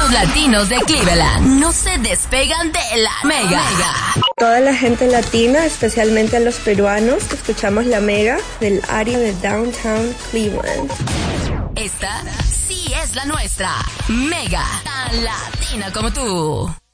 los latinos de Cleveland no se despegan de la Mega. Toda la gente latina, especialmente a los peruanos, escuchamos la Mega del área de Downtown Cleveland. Esta sí es la nuestra. Mega, tan latina como tú.